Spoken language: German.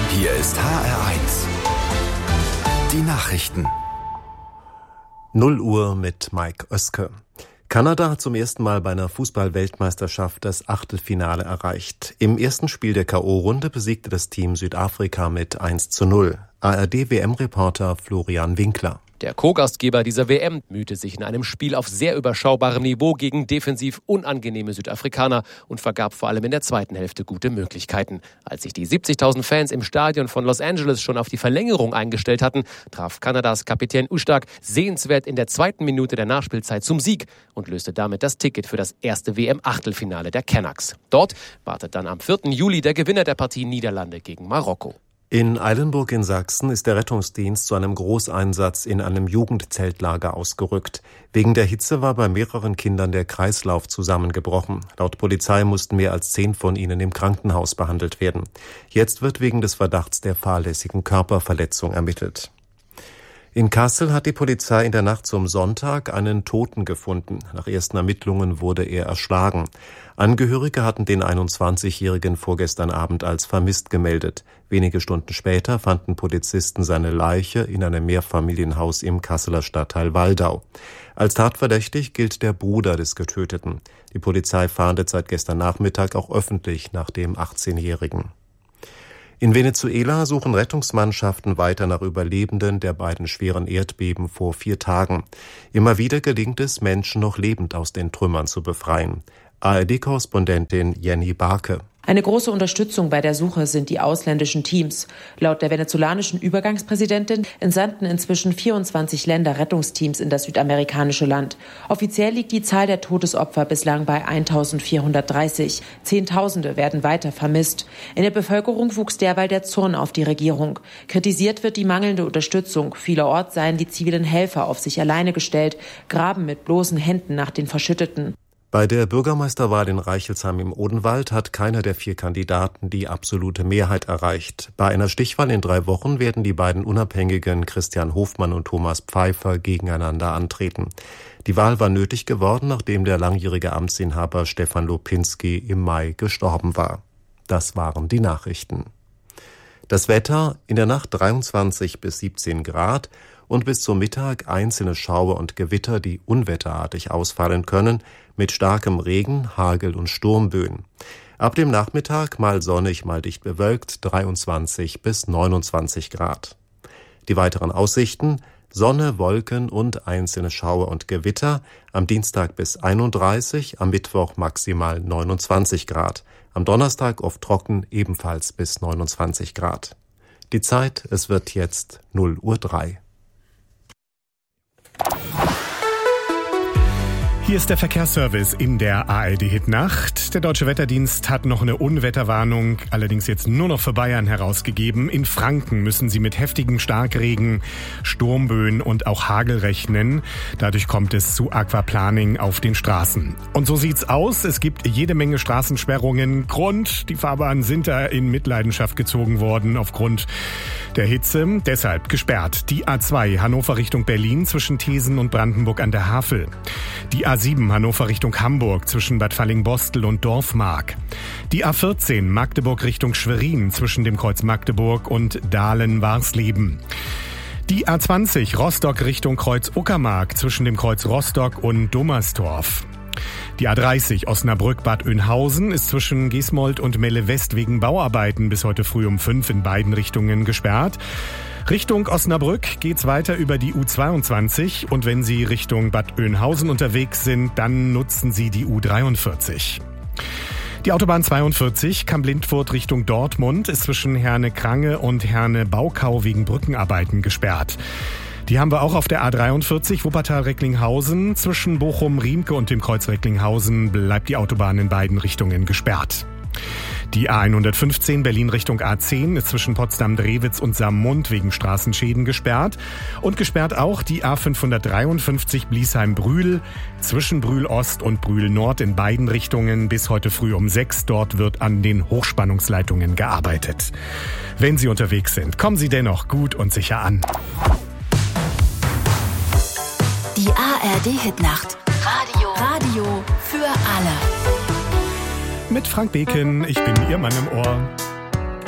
Hier ist HR1. Die Nachrichten. 0 Uhr mit Mike Oeske. Kanada hat zum ersten Mal bei einer Fußball-Weltmeisterschaft das Achtelfinale erreicht. Im ersten Spiel der K.O.-Runde besiegte das Team Südafrika mit 1:0. ARD-WM-Reporter Florian Winkler. Der Co-Gastgeber dieser WM mühte sich in einem Spiel auf sehr überschaubarem Niveau gegen defensiv unangenehme Südafrikaner und vergab vor allem in der zweiten Hälfte gute Möglichkeiten. Als sich die 70.000 Fans im Stadion von Los Angeles schon auf die Verlängerung eingestellt hatten, traf Kanadas Kapitän Ustak sehenswert in der zweiten Minute der Nachspielzeit zum Sieg und löste damit das Ticket für das erste WM-Achtelfinale der Canucks. Dort wartet dann am 4. Juli der Gewinner der Partie Niederlande gegen Marokko. In Eilenburg in Sachsen ist der Rettungsdienst zu einem Großeinsatz in einem Jugendzeltlager ausgerückt. Wegen der Hitze war bei mehreren Kindern der Kreislauf zusammengebrochen. Laut Polizei mussten mehr als 10 von ihnen im Krankenhaus behandelt werden. Jetzt wird wegen des Verdachts der fahrlässigen Körperverletzung ermittelt. In Kassel hat die Polizei in der Nacht zum Sonntag einen Toten gefunden. Nach ersten Ermittlungen wurde er erschlagen. Angehörige hatten den 21-Jährigen vorgestern Abend als vermisst gemeldet. Wenige Stunden später fanden Polizisten seine Leiche in einem Mehrfamilienhaus im Kasseler Stadtteil Waldau. Als tatverdächtig gilt der Bruder des Getöteten. Die Polizei fahndet seit gestern Nachmittag auch öffentlich nach dem 18-Jährigen. In Venezuela suchen Rettungsmannschaften weiter nach Überlebenden der beiden schweren Erdbeben vor 4 Tagen. Immer wieder gelingt es, Menschen noch lebend aus den Trümmern zu befreien. ARD-Korrespondentin Jenny Barke. Eine große Unterstützung bei der Suche sind die ausländischen Teams. Laut der venezolanischen Übergangspräsidentin entsandten inzwischen 24 Länder Rettungsteams in das südamerikanische Land. Offiziell liegt die Zahl der Todesopfer bislang bei 1430. Zehntausende werden weiter vermisst. In der Bevölkerung wuchs derweil der Zorn auf die Regierung. Kritisiert wird die mangelnde Unterstützung. Vielerorts seien die zivilen Helfer auf sich alleine gestellt, graben mit bloßen Händen nach den Verschütteten. Bei der Bürgermeisterwahl in Reichelsheim im Odenwald hat keiner der 4 Kandidaten die absolute Mehrheit erreicht. Bei einer Stichwahl in 3 Wochen werden die beiden Unabhängigen Christian Hofmann und Thomas Pfeiffer gegeneinander antreten. Die Wahl war nötig geworden, nachdem der langjährige Amtsinhaber Stefan Lopinski im Mai gestorben war. Das waren die Nachrichten. Das Wetter: in der Nacht 23 bis 17 Grad und bis zum Mittag einzelne Schauer und Gewitter, die unwetterartig ausfallen können, mit starkem Regen, Hagel und Sturmböen. Ab dem Nachmittag mal sonnig, mal dicht bewölkt, 23 bis 29 Grad. Die weiteren Aussichten: Sonne, Wolken und einzelne Schauer und Gewitter, am Dienstag bis 31, am Mittwoch maximal 29 Grad. Am Donnerstag oft trocken, ebenfalls bis 29 Grad. Die Zeit: es wird jetzt 0:03 Uhr. Hier ist der Verkehrsservice in der ARD-Hit-Nacht. Der Deutsche Wetterdienst hat noch eine Unwetterwarnung, allerdings jetzt nur noch für Bayern herausgegeben. In Franken müssen Sie mit heftigen Starkregen, Sturmböen und auch Hagel rechnen. Dadurch kommt es zu Aquaplaning auf den Straßen. Und so sieht's aus. Es gibt jede Menge Straßensperrungen. Grund: die Fahrbahnen sind da in Mitleidenschaft gezogen worden aufgrund der Hitze. Deshalb gesperrt. Die A2 Hannover Richtung Berlin zwischen Thesen und Brandenburg an der Havel. Die A7 Hannover Richtung Hamburg zwischen Bad Fallingbostel und Dorfmark. Die A14 Magdeburg Richtung Schwerin zwischen dem Kreuz Magdeburg und Dahlen-Warsleben. Die A20 Rostock Richtung Kreuz Uckermark zwischen dem Kreuz Rostock und Dommerstorf. Die A30 Osnabrück-Bad Oeynhausen ist zwischen Gesmold und Melle West wegen Bauarbeiten bis heute früh um 5 in beiden Richtungen gesperrt. Richtung Osnabrück geht's weiter über die U22 und wenn Sie Richtung Bad Oeynhausen unterwegs sind, dann nutzen Sie die U43. Die Autobahn 42 Kamp-Lindfurt Richtung Dortmund ist zwischen Herne-Krange und Herne-Baukau wegen Brückenarbeiten gesperrt. Die haben wir auch auf der A43 Wuppertal-Recklinghausen. Zwischen Bochum-Riemke und dem Kreuz Recklinghausen bleibt die Autobahn in beiden Richtungen gesperrt. Die A115 Berlin Richtung A10 ist zwischen Potsdam-Drewitz und Saarmund wegen Straßenschäden gesperrt. Und gesperrt auch die A553 Bliesheim-Brühl zwischen Brühl-Ost und Brühl-Nord in beiden Richtungen bis heute früh um 6. Dort wird an den Hochspannungsleitungen gearbeitet. Wenn Sie unterwegs sind, kommen Sie dennoch gut und sicher an. Die ARD-Hitnacht. Radio für alle. Mit Frank Beken, ich bin Ihr Mann im Ohr.